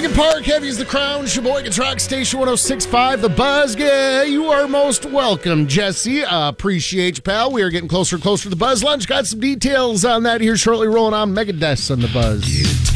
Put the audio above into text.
Lincoln Park, Heavy's the Crown, Sheboygan's Rock Station 106.5, The Buzz. Yeah, you are most welcome, Jesse. Appreciate you, pal. We are getting closer and closer to the Buzz Lunch. Got some details on that here shortly. Rolling on Megadeth on The Buzz.